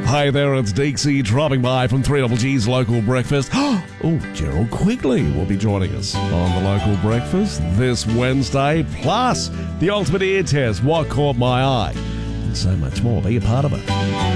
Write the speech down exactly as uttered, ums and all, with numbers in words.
Hey there, it's Deeksy dropping by from three Double G's Local Breakfast. Oh, Gerald Quigley will be joining us on the Local Breakfast this Wednesday. Plus, the ultimate ear test, What Caught My Eye, and so much more. Be a part of it.